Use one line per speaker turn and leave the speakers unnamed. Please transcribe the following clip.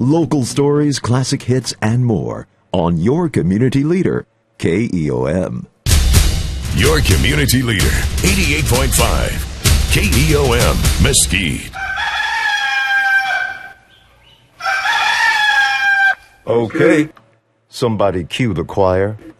local stories, classic hits, and more on your community leader, KEOM.
Your community leader, 88.5 KEOM, Mesquite.
Okay, somebody cue the choir.